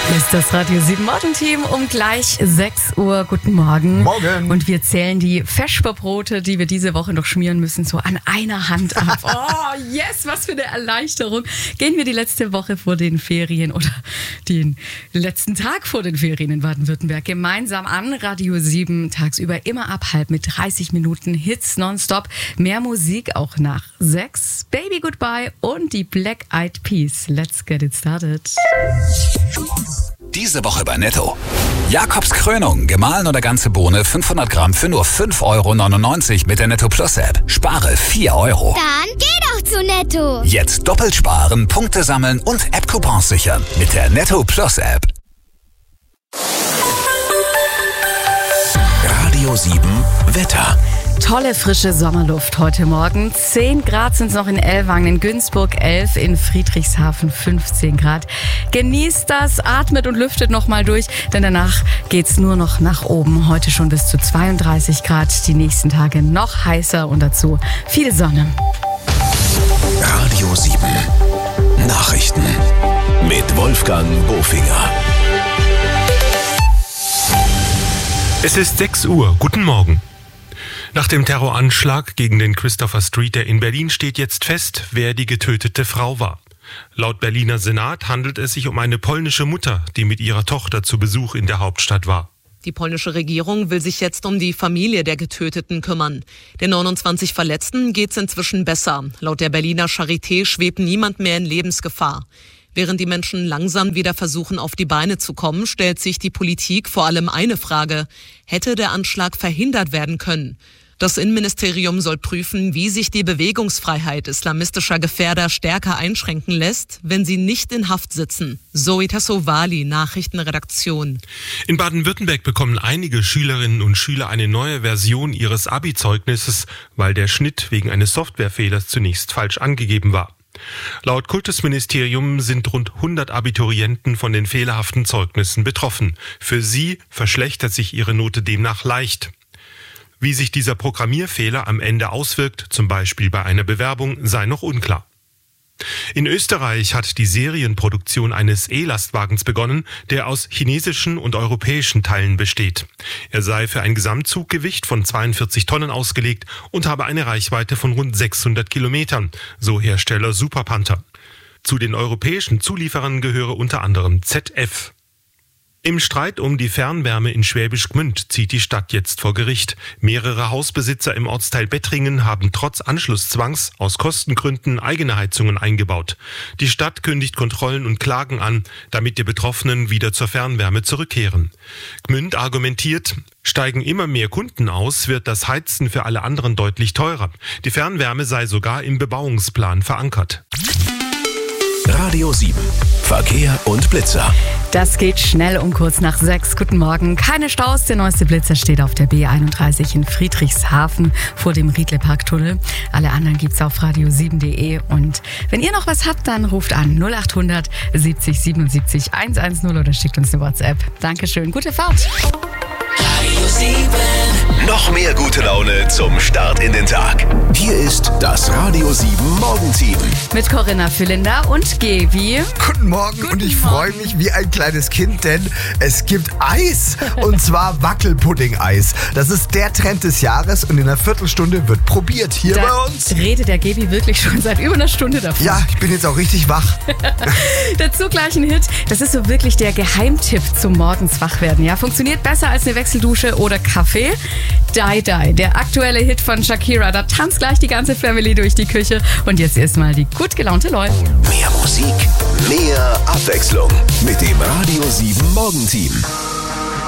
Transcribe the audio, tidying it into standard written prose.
Ist das Radio 7 Morgenteam um gleich 6 Uhr. Guten Morgen. Morgen. Und wir zählen die Feschperbrote, die wir diese Woche noch schmieren müssen, so an einer Hand ab. Oh, yes, was für eine Erleichterung. Gehen wir die letzte Woche vor den Ferien oder den letzten Tag vor den Ferien in Baden-Württemberg gemeinsam an. Radio 7 tagsüber immer ab halb mit 30 Minuten Hits nonstop. Mehr Musik auch nach 6. Baby Goodbye und die Black Eyed Peas. Let's get it started. Diese Woche bei Netto. Jakobs Krönung, gemahlen oder ganze Bohne, 500 Gramm für nur 5,99 € mit der Netto Plus App. Spare 4 €. Dann geh doch zu Netto. Jetzt doppelt sparen, Punkte sammeln und App-Coupons sichern mit der Netto Plus App. Radio 7 Wetter. Tolle frische Sommerluft heute Morgen. 10 Grad sind es noch in Ellwangen, in Günzburg 11, in Friedrichshafen 15 Grad. Genießt das, atmet und lüftet nochmal durch, denn danach geht's nur noch nach oben. Heute schon bis zu 32 Grad, die nächsten Tage noch heißer und dazu viel Sonne. Radio 7 Nachrichten mit Wolfgang Bofinger. Es ist 6 Uhr. Guten Morgen. Nach dem Terroranschlag gegen den Christopher Streeter in Berlin steht jetzt fest, wer die getötete Frau war. Laut Berliner Senat handelt es sich um eine polnische Mutter, die mit ihrer Tochter zu Besuch in der Hauptstadt war. Die polnische Regierung will sich jetzt um die Familie der Getöteten kümmern. Den 29 Verletzten geht's inzwischen besser. Laut der Berliner Charité schwebt niemand mehr in Lebensgefahr. Während die Menschen langsam wieder versuchen, auf die Beine zu kommen, stellt sich die Politik vor allem eine Frage: Hätte der Anschlag verhindert werden können? Das Innenministerium soll prüfen, wie sich die Bewegungsfreiheit islamistischer Gefährder stärker einschränken lässt, wenn sie nicht in Haft sitzen. Zoe Tassovali, Nachrichtenredaktion. In Baden-Württemberg bekommen einige Schülerinnen und Schüler eine neue Version ihres Abi-Zeugnisses, weil der Schnitt wegen eines Softwarefehlers zunächst falsch angegeben war. Laut Kultusministerium sind rund 100 Abiturienten von den fehlerhaften Zeugnissen betroffen. Für sie verschlechtert sich ihre Note demnach leicht. Wie sich dieser Programmierfehler am Ende auswirkt, zum Beispiel bei einer Bewerbung, sei noch unklar. In Österreich hat die Serienproduktion eines E-Lastwagens begonnen, der aus chinesischen und europäischen Teilen besteht. Er sei für ein Gesamtzuggewicht von 42 Tonnen ausgelegt und habe eine Reichweite von rund 600 Kilometern, so Hersteller Super Panther. Zu den europäischen Zulieferern gehöre unter anderem ZF. Im Streit um die Fernwärme in Schwäbisch Gmünd zieht die Stadt jetzt vor Gericht. Mehrere Hausbesitzer im Ortsteil Bettringen haben trotz Anschlusszwangs aus Kostengründen eigene Heizungen eingebaut. Die Stadt kündigt Kontrollen und Klagen an, damit die Betroffenen wieder zur Fernwärme zurückkehren. Gmünd argumentiert, steigen immer mehr Kunden aus, wird das Heizen für alle anderen deutlich teurer. Die Fernwärme sei sogar im Bebauungsplan verankert. Radio 7 Verkehr und Blitzer. Das geht schnell um kurz nach 6. Guten Morgen. Keine Staus. Der neueste Blitzer steht auf der B31 in Friedrichshafen vor dem Riedle-Park-Tunnel. Alle anderen gibt's auf radio7.de. Und wenn ihr noch was habt, dann ruft an 0800 70 77 110 oder schickt uns eine WhatsApp. Dankeschön. Gute Fahrt. Radio 7. Noch mehr gute Laune zum Start in den Tag. Hier ist das Radio 7 Morgenteam. Mit Corinna Füllender und Gevi. Guten Morgen und ich freue mich wie ein kleines Kind, denn es gibt Eis und zwar Wackelpudding-Eis. Das ist der Trend des Jahres und in einer Viertelstunde wird probiert hier Da bei uns. redet der Gevi wirklich schon seit über einer Stunde davon. Ja, ich bin jetzt auch richtig wach. Dazu gleich ein Hit. Das ist so wirklich der Geheimtipp zum morgens Wachwerden. Ja, funktioniert besser als eine Wechseldusche oder Kaffee. Die Die, der aktuelle Hit von Shakira. Da tanzt gleich die ganze Family durch die Küche. Und jetzt erstmal die gut gelaunte Leute. Mehr Musik, mehr Abwechslung mit dem Radio 7 Morgenteam.